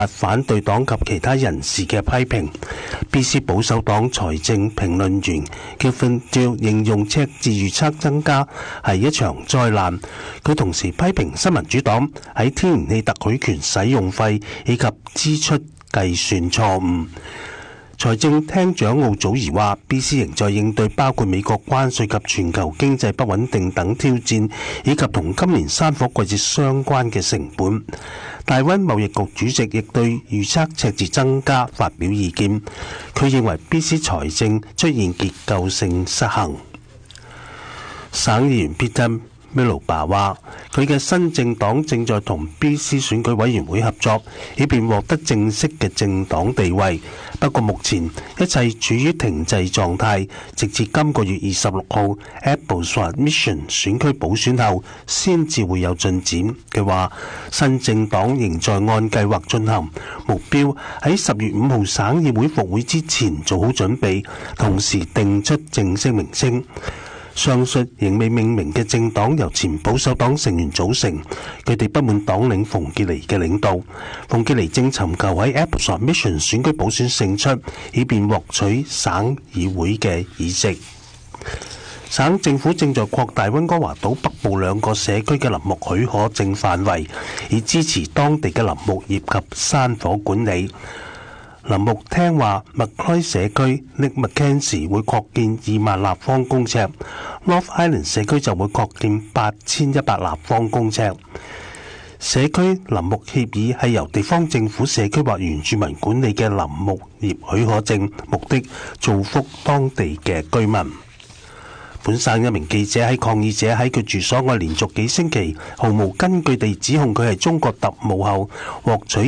反對黨及其他人士嘅批評。BC 保守黨財政評論員 Kevin Dill 形容赤字預測增加係一場災難。佢同時批評新民主黨喺天然氣特許權使用費以及支出計算錯誤。財政廳長奧祖兒話 BC 仍在應對包括美國關稅及全球經濟不穩定等挑戰，以及同今年山火季節相關嘅成本。大溫貿易局主席亦對預測赤字增加發表意見。佢認為 BC 財政出現結構性失衡。省議員 Peter Miloba 話佢嘅新政黨正在同 BC 選舉委員會合作，以便獲得正式嘅政黨地位。不過目前一切處於停滯狀態，直至今個月26號 Abbotsford Mission 選區補選後先至會有進展。佢話新政黨仍在按計劃進行，目標喺10月5號省議會復會之前做好準備，同時定出正式名稱。上述仍未命名嘅政黨由前保守黨成員組成，佢哋不滿黨領馮傑尼嘅領導。馮傑尼正尋求喺 Abbotsford Mission 選區補選勝出，以便獲取省議會嘅議席。省政府正在擴大溫哥華島北部2個社區嘅林木許可證範圍，以支持當地嘅林木業及山火管理。林木廳話，McCloy 社區 Nick Mackenzie 會擴建2萬立方公尺 ，North Island 社區就會擴建8100立方公尺。社區林木協議係由地方政府、社區或原住民管理嘅林木業許可證，目的造福當地嘅居民。本省一名記者喺抗議者喺佢住所外連續幾星期毫無根據地指控佢係中國特務後，獲取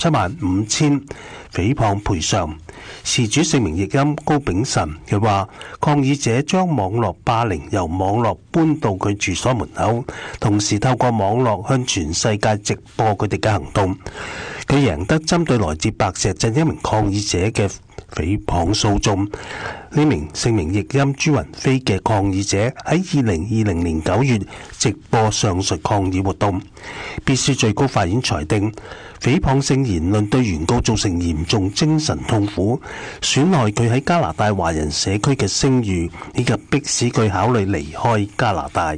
275000誹謗賠償。事主姓名譯音高炳臣，佢話抗議者將網絡霸凌由網絡搬到佢住所門口，同時透過網絡向全世界直播佢哋嘅行動。佢贏得針對來自白石鎮一名抗議者嘅誹謗訴訟。呢名姓名譯音朱雲飛嘅抗議者喺2020年9月直播上述抗議活動。BC最高法院裁定，誹謗性言論對原告造成嚴重精神痛苦，損害佢喺加拿大華人社區嘅聲譽，以及迫使佢考慮離開加拿大。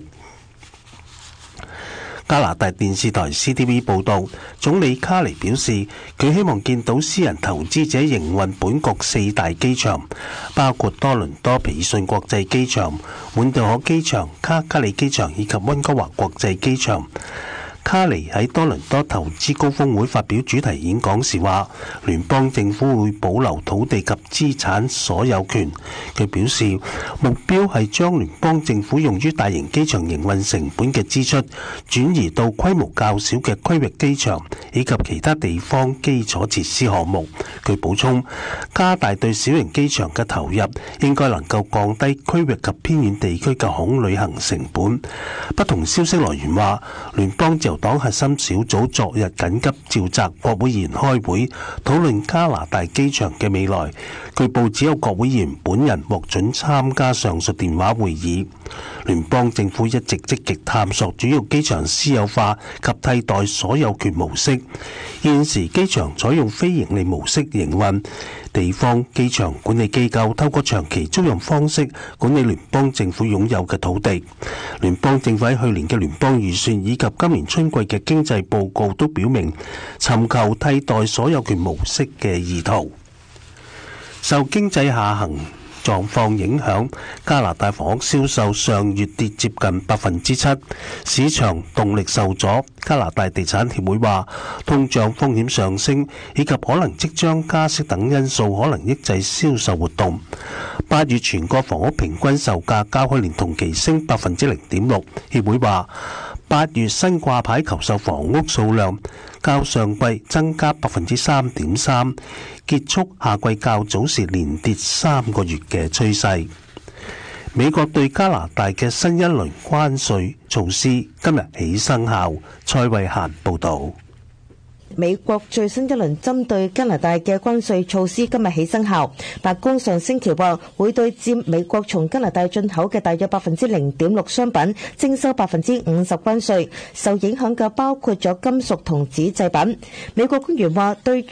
加拿大電視台 CTV 報導，總理卡尼表示，佢希望見到私人投資者營運本國4大機場，包括多倫多皮爾遜國際機場、滿地可機場、卡加里機場以及溫哥華國際機場。卡尼喺多倫多投資高峰會發表主題演講時話，聯邦政府會保留土地及資產所有權。佢表示，目標係將聯邦政府用於大型機場營運成本嘅支出，轉移到規模較小嘅區域機場以及其他地方基礎設施項目。佢補充，加大對小型機場嘅投入，應該能夠降低區域及偏遠地區嘅航空旅行成本。不同消息來源話，聯邦自由黨核心小組昨日緊急召集國會議員開會，討論加拿大機場嘅未來。據報只有國會議員本人獲准參加上述電話會議。聯邦政府一直積極探索主要機場私有化及替代所有權模式。現時機場採用非盈利模式營運，地方機場管理機構透過長期租用方式管理聯邦政府擁有嘅土地。聯邦政府喺去年嘅聯邦預算以及今年春季嘅經濟報告都表明尋求替代所有權模式嘅意圖。受經濟下行狀況影響，加拿大房屋銷售上月跌接近7%，市場動力受阻。加拿大地產協會話，通脹風險上升以及可能即將加息等因素可能抑制銷售活動。8月全國房屋平均售價較去年同期升0.6%。協會話，8月新掛牌求售房屋數量較上季增加3.3%，結束下季較早時連跌3個月嘅趨勢。美國對加拿大嘅新一輪關稅措施今日起生效。蔡慧嫻報導。 美國最新一輪針對加拿大嘅關稅措施今日起生效。白宮上星期話會對佔美國從加拿大進口嘅大約 0.6% 商品徵收 50% 關稅，受影響嘅包括咗金屬同紙製品。美國官員話對